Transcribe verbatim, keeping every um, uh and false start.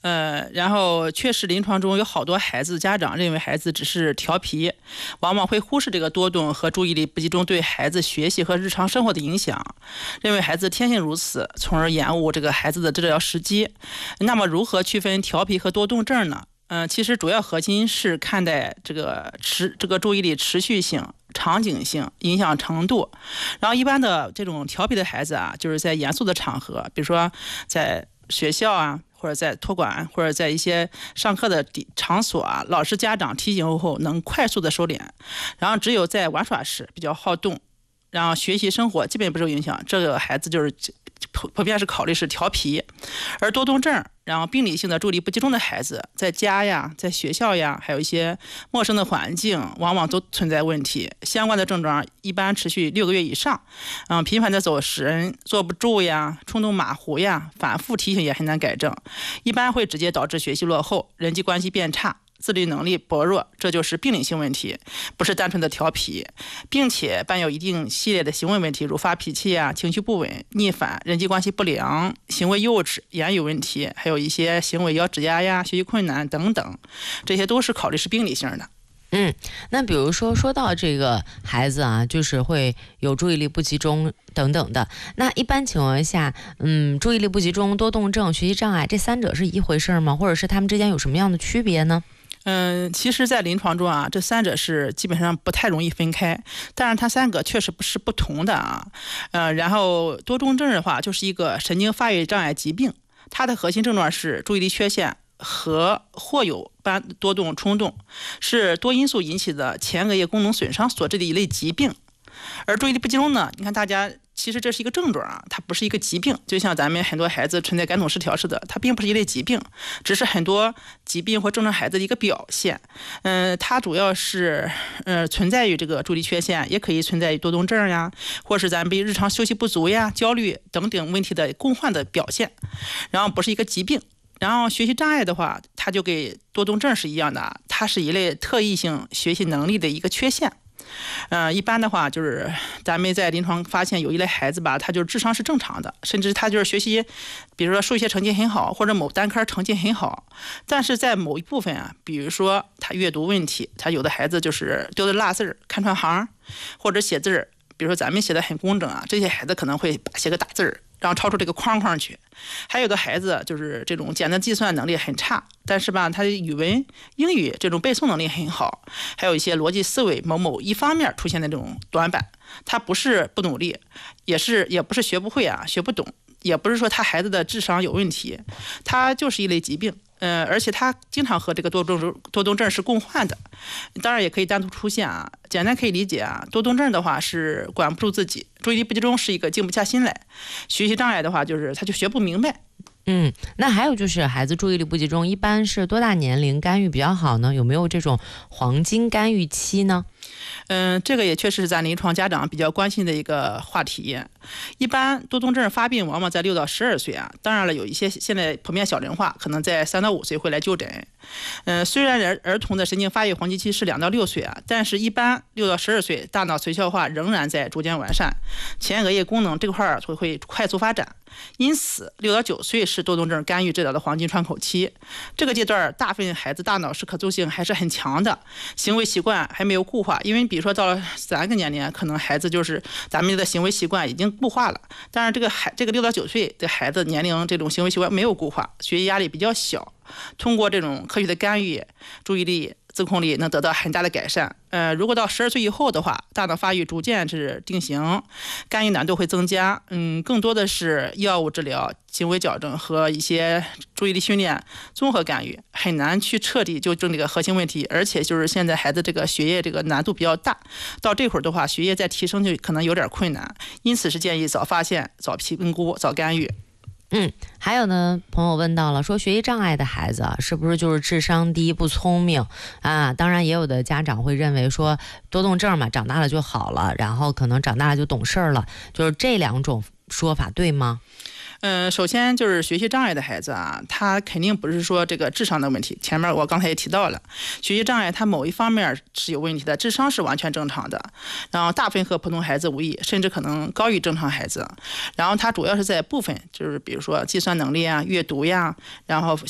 呃，然后确实临床中有好多孩子家长认为孩子只是调皮，往往会忽视这个多动和注意力不集中对孩子学习和日常生活的影响，认为孩子天性如此，从而延误这个孩子的治疗时机。那么如何区分调皮和多动症呢？嗯、呃，其实主要核心是看待这个持这个注意力持续性、场景性、影响程度。然后一般的这种调皮的孩子啊，就是在严肃的场合，比如说在学校啊，或者在托管，或者在一些上课的场所啊，老师家长提醒后能快速的收敛，然后只有在玩耍时比较好动，然后学习生活基本不受影响，这个孩子就是普遍是考虑是调皮。而多动症，然后病理性的注意力不集中的孩子，在家呀，在学校呀，还有一些陌生的环境，往往都存在问题。相关的症状一般持续六个月以上，嗯，频繁的走神、坐不住呀、冲动马虎呀，反复提醒也很难改正，一般会直接导致学习落后、人际关系变差、自律能力薄弱，这就是病理性问题，不是单纯的调皮，并且伴有一定系列的行为问题，如发脾气啊、情绪不稳、逆反、人际关系不良、行为幼稚、言语问题，还有一些行为咬指甲呀、学习困难等等，这些都是考虑是病理性的。 嗯，那比如说说到这个孩子啊，就是会有注意力不集中等等的，那一般情况下，嗯，注意力不集中、多动症、学习障碍这三者是一回事吗？或者是他们之间有什么样的区别呢？ 嗯，其实在临床中啊，这三者是基本上不太容易分开，但是它三个确实不是不同的啊。呃，然后多动症的话就是一个神经发育障碍疾病，它的核心症状是注意力缺陷和或有斑多动冲动，是多因素引起的前额叶功能损伤所致的一类疾病。而注意力不集中呢，你看大家其实这是一个症状啊，它不是一个疾病，就像咱们很多孩子存在感统失调似的，它并不是一类疾病，只是很多疾病或正常孩子的一个表现。嗯、呃，它主要是呃存在于这个注意力缺陷，也可以存在于多动症呀，或是咱们日常休息不足呀、焦虑等等问题的共患的表现，然后不是一个疾病。然后学习障碍的话，它就跟多动症是一样的，它是一类特异性学习能力的一个缺陷。呃，一般的话就是咱们在临床发现有一类孩子吧，他就是智商是正常的，甚至他就是学习，比如说数学成绩很好，或者某单科成绩很好，但是在某一部分啊，比如说他阅读问题，他有的孩子就是丢的落字儿、看穿行，或者写字儿，比如说咱们写的很工整啊，这些孩子可能会写个大字儿，然后超出这个框框去。还有的孩子就是这种简单计算能力很差，但是吧，他的语文、英语这种背诵能力很好，还有一些逻辑思维某某一方面出现的这种短板。他不是不努力，也是也不是学不会啊，学不懂，也不是说他孩子的智商有问题，他就是一类疾病。呃，而且它经常和这个多动症多动症是共患的，当然也可以单独出现啊。简单可以理解啊，多动症的话是管不住自己，注意力不集中是一个静不下心来；学习障碍的话就是他就学不明白。 嗯，那还有就是孩子注意力不集中，一般是多大年龄干预比较好呢？有没有这种黄金干预期呢？ 嗯，这个也确实是咱临床家长比较关心的一个话题。一般多动症发病往往在六到十二岁啊，当然了，有一些现在普遍小龄化，可能在三到五岁会来就诊。嗯，虽然儿儿童的神经发育黄金期是两到六岁啊，但是一般六到十二岁，大脑髓鞘化仍然在逐渐完善，前额叶功能这块会会快速发展。因此，六到九岁是多动症干预治疗的黄金窗口期。这个阶段，大部分孩子大脑是可塑性还是很强的，行为习惯还没有固化。因为比如说到了三个年龄，可能孩子就是咱们的行为习惯已经固化了，但是这个孩这个六到九岁的孩子年龄这种行为习惯没有固化，学习压力比较小。通过这种科学的干预，注意力自控力能得到很大的改善。呃，如果到十二岁以后的话，大脑发育逐渐是定型，干预难度会增加。嗯，更多的是药物治疗、行为矫正和一些注意力训练综合干预，很难去彻底纠正这个核心问题。而且就是现在孩子这个学业这个难度比较大，到这会儿的话，学业再提升就可能有点困难。因此是建议早发现、早评估、早干预。 嗯，还有呢，朋友问到了，说学习障碍的孩子啊，是不是就是智商低、不聪明啊？当然，也有的家长会认为说，多动症嘛，长大了就好了，然后可能长大了就懂事了，就是这两种说法对吗？ 嗯，首先就是学习障碍的孩子啊，他肯定不是说这个智商的问题。前面我刚才也提到了，学习障碍他某一方面是有问题的，智商是完全正常的，然后大部分和普通孩子无异，甚至可能高于正常孩子。然后他主要是在部分，就是比如说计算能力啊、阅读呀，然后